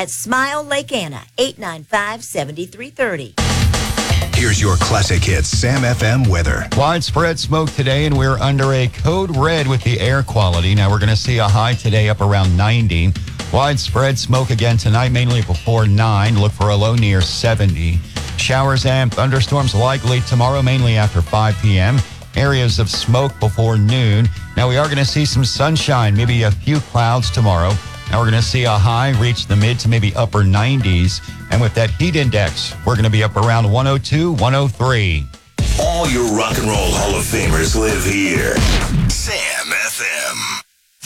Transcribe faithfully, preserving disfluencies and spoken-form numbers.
at Smile Lake Anna, eight nine five, seven three three zero. Here's your classic hits Sam F M weather. Widespread smoke today, and we're under a code red with the air quality. Now, we're going to see a high today up around ninety. Widespread smoke again tonight, mainly before nine. Look for a low near seventy. Showers and thunderstorms likely tomorrow, mainly after five p.m. Areas of smoke before noon. Now, we are going to see some sunshine, maybe a few clouds tomorrow. Now, we're going to see a high reach the mid to maybe upper nineties. And with that heat index, we're going to be up around one oh two, one oh three. All your rock and roll Hall of Famers live here. Sam